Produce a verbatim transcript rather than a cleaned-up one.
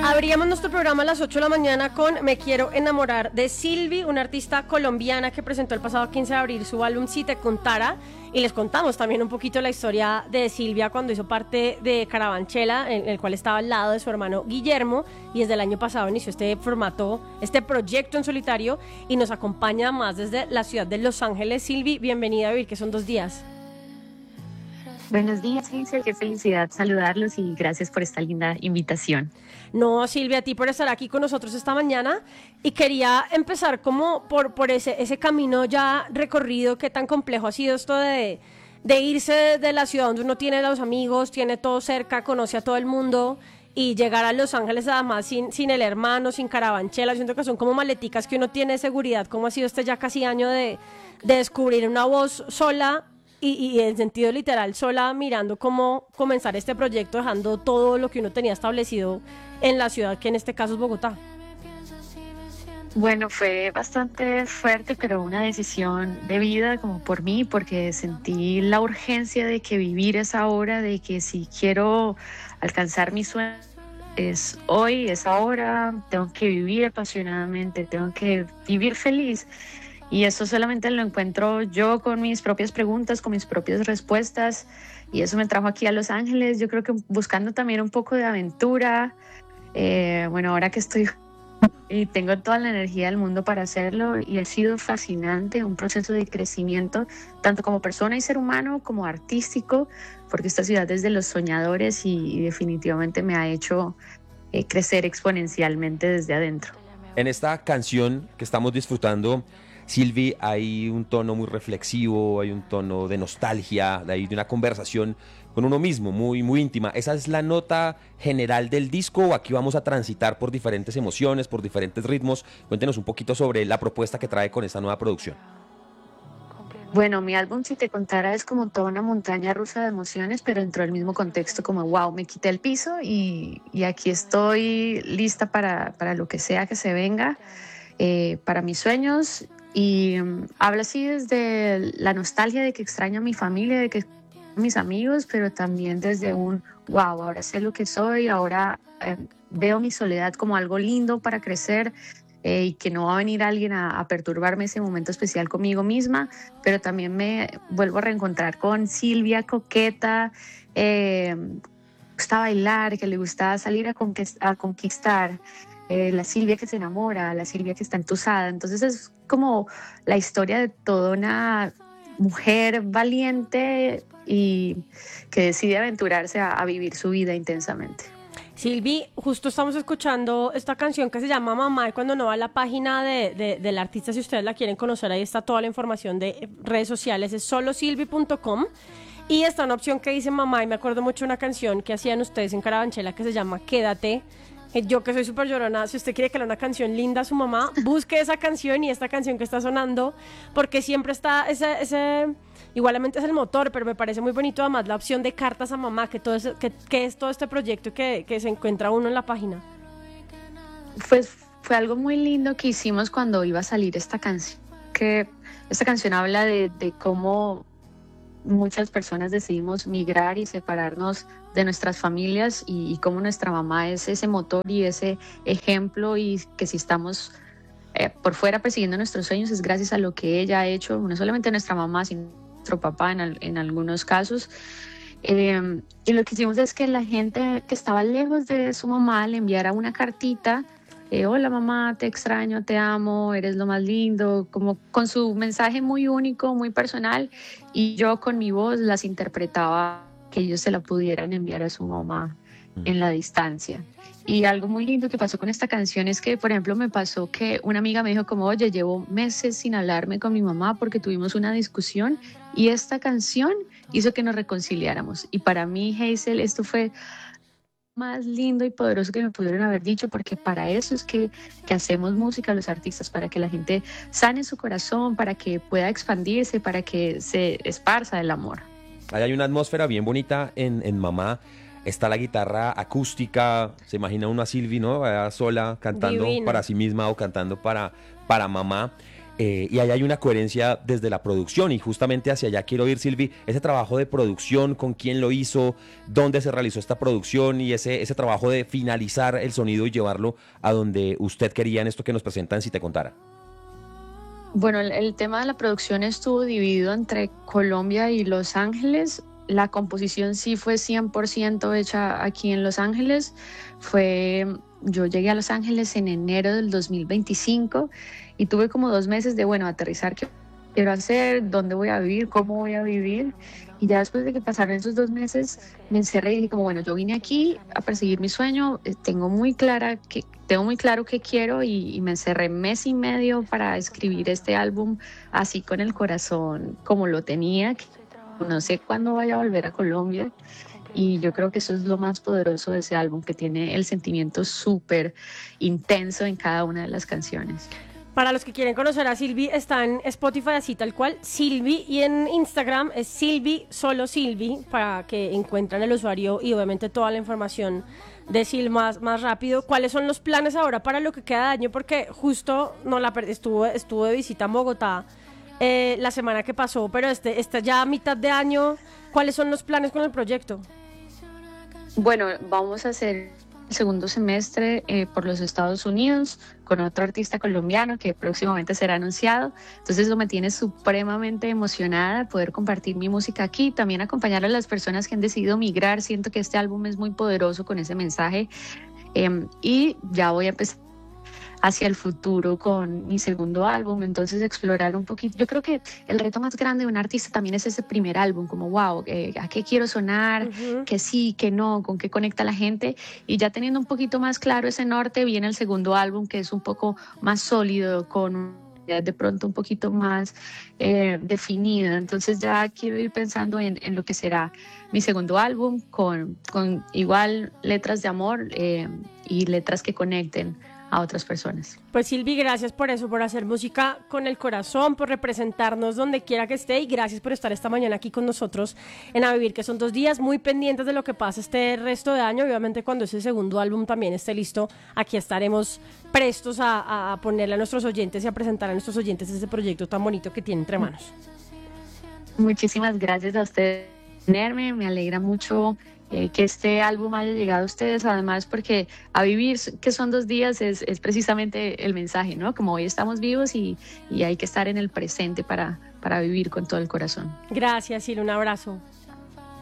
Abríamos nuestro programa a las ocho de la mañana con Me Quiero Enamorar de Silvi, una artista colombiana que presentó el pasado quince de abril su álbum Si Te Contara, y les contamos también un poquito la historia de Silvia cuando hizo parte de Carabanchela, en el cual estaba al lado de su hermano Guillermo, y desde el año pasado inició este formato, este proyecto en solitario, y nos acompaña más desde la ciudad de Los Ángeles. Silvi, bienvenida a Vivir, que son dos días. Buenos días, Hazel, qué felicidad saludarlos y gracias por esta linda invitación. No, Silvia, a ti por estar aquí con nosotros esta mañana, y quería empezar como por, por ese, ese camino ya recorrido. Qué tan complejo ha sido esto de, de irse de la ciudad donde uno tiene a los amigos, tiene todo cerca, conoce a todo el mundo, y llegar a Los Ángeles además sin, sin el hermano, sin Carabanchela. Siento que son como maleticas que uno tiene de seguridad. ¿Cómo ha sido este ya casi año de, de descubrir una voz sola? Y, y en sentido literal, sola, mirando cómo comenzar este proyecto, dejando todo lo que uno tenía establecido en la ciudad, que en este caso es Bogotá. Bueno, fue bastante fuerte, pero una decisión de vida como por mí, porque sentí la urgencia de que vivir es ahora, de que si quiero alcanzar mi sueño, es hoy, es ahora, tengo que vivir apasionadamente, tengo que vivir feliz. Y eso solamente lo encuentro yo con mis propias preguntas, con mis propias respuestas. Y eso me trajo aquí a Los Ángeles, yo creo que buscando también un poco de aventura. Eh, bueno, ahora que estoy y tengo toda la energía del mundo para hacerlo, y ha sido fascinante, un proceso de crecimiento, tanto como persona y ser humano, como artístico, porque esta ciudad es de los soñadores y, y definitivamente me ha hecho eh, crecer exponencialmente desde adentro. En esta canción que estamos disfrutando, Silvi, hay un tono muy reflexivo, hay un tono de nostalgia, hay de una conversación con uno mismo, muy, muy íntima. ¿Esa es la nota general del disco o aquí vamos a transitar por diferentes emociones, por diferentes ritmos? Cuéntenos un poquito sobre la propuesta que trae con esta nueva producción. Bueno, mi álbum Si Te Contara es como toda una montaña rusa de emociones, pero dentro del mismo contexto, como wow, me quité el piso y, y aquí estoy lista para, para lo que sea que se venga, eh, para mis sueños. Y um, habla así desde la nostalgia de que extraño a mi familia, de que extraño a mis amigos, pero también desde un wow, ahora sé lo que soy, ahora eh, veo mi soledad como algo lindo para crecer, eh, y que no va a venir alguien a, a perturbarme ese momento especial conmigo misma, pero también me vuelvo a reencontrar con Silvia coqueta, eh, que gusta bailar, que le gusta salir a, conquist- a conquistar. Eh, la Silvia que se enamora, la Silvia que está entusada. Entonces es como la historia de toda una mujer valiente y que decide aventurarse a, a vivir su vida intensamente. Silvi, justo estamos escuchando esta canción que se llama Mamá, y cuando no va a la página de, de, del artista, si ustedes la quieren conocer, ahí está toda la información de redes sociales, es solo silvi punto com. Y está una opción que dice Mamá, y me acuerdo mucho de una canción que hacían ustedes en Carabanchela que se llama Quédate. Yo que soy súper llorona, si usted quiere que le dé una canción linda a su mamá, busque esa canción y esta canción que está sonando, porque siempre está ese, ese igualmente es el motor, pero me parece muy bonito además la opción de cartas a mamá, que, todo ese, que, que es todo este proyecto que, que se encuentra uno en la página. Pues fue algo muy lindo que hicimos cuando iba a salir esta canción, que esta canción habla de, de cómo muchas personas decidimos migrar y separarnos de nuestras familias, y, y cómo nuestra mamá es ese motor y ese ejemplo, y que si estamos eh, por fuera persiguiendo nuestros sueños es gracias a lo que ella ha hecho, no solamente nuestra mamá, sino nuestro papá en, al, en algunos casos. Eh, y lo que hicimos es que la gente que estaba lejos de su mamá le enviara una cartita. Eh, hola mamá, te extraño, te amo, eres lo más lindo, como con su mensaje muy único, muy personal, y yo con mi voz las interpretaba que ellos se la pudieran enviar a su mamá en la distancia. Y algo muy lindo que pasó con esta canción es que, por ejemplo, me pasó que una amiga me dijo como, oye, llevo meses sin hablarme con mi mamá porque tuvimos una discusión y esta canción hizo que nos reconciliáramos. Y para mí, Hazel, esto fue más lindo y poderoso que me pudieron haber dicho, porque para eso es que, que hacemos música los artistas, para que la gente sane su corazón, para que pueda expandirse, para que se esparza el amor. Ahí hay una atmósfera bien bonita en, en Mamá. Está la guitarra acústica, se imagina uno a Silvi, ¿no? Allá sola, cantando Divina. para sí misma o cantando para, para mamá. Eh, y ahí hay una coherencia desde la producción y justamente hacia allá quiero ir, Sylvie, ese trabajo de producción, con quién lo hizo, dónde se realizó esta producción y ese, ese trabajo de finalizar el sonido y llevarlo a donde usted quería en esto que nos presentan Si Te Contara. Bueno, el, el tema de la producción estuvo dividido entre Colombia y Los Ángeles. La composición sí fue cien por ciento hecha aquí en Los Ángeles. Fue, yo llegué a Los Ángeles en enero del dos mil veinticinco y tuve como dos meses de, bueno, aterrizar qué quiero hacer, dónde voy a vivir, cómo voy a vivir. Y ya después de que pasaron esos dos meses, me encerré y dije como, bueno, yo vine aquí a perseguir mi sueño, eh, tengo muy clara que, tengo muy claro qué quiero y, y me encerré mes y medio para escribir este álbum así con el corazón como lo tenía. No sé cuándo vaya a volver a Colombia y yo creo que eso es lo más poderoso de ese álbum, que tiene el sentimiento súper intenso en cada una de las canciones. Para los que quieren conocer a Sylvie, está en Spotify así tal cual, Sylvie, y en Instagram es Sylvie, solo Sylvie, para que encuentren el usuario y obviamente toda la información de Sil más, más rápido. ¿Cuáles son los planes ahora para lo que queda de año? Porque justo no la perdí, estuvo, estuvo de visita en Bogotá eh, la semana que pasó, pero este, este ya a mitad de año, ¿cuáles son los planes con el proyecto? Bueno, vamos a hacer el segundo semestre eh, por los Estados Unidos con otro artista colombiano que próximamente será anunciado. Entonces eso me tiene supremamente emocionada, poder compartir mi música aquí, también acompañar a las personas que han decidido migrar. Siento que este álbum es muy poderoso con ese mensaje eh, y ya voy a empezar hacia el futuro con mi segundo álbum, entonces explorar un poquito. Yo creo que el reto más grande de un artista también es ese primer álbum, como wow, eh, ¿a qué quiero sonar? Uh-huh. ¿Qué sí, qué no? ¿Con qué conecta la gente? Y ya teniendo un poquito más claro ese norte, viene el segundo álbum que es un poco más sólido, con de pronto un poquito más eh, definida. Entonces ya quiero ir pensando en, en lo que será mi segundo álbum, con, con igual letras de amor eh, y letras que conecten a otras personas. Pues Sylvie, gracias por eso, por hacer música con el corazón, por representarnos donde quiera que esté, y gracias por estar esta mañana aquí con nosotros en A Vivir, que son dos días muy pendientes de lo que pasa este resto de año. Obviamente cuando ese segundo álbum también esté listo, aquí estaremos prestos a, a ponerle a nuestros oyentes y a presentar a nuestros oyentes ese proyecto tan bonito que tiene entre manos. Muchísimas gracias a ustedes por tenerme, me alegra mucho Eh, que este álbum haya llegado a ustedes, además porque A Vivir, que son dos días, es, es precisamente el mensaje, ¿no? Como hoy estamos vivos y, y hay que estar en el presente para, para vivir con todo el corazón. Gracias, Sil, un abrazo.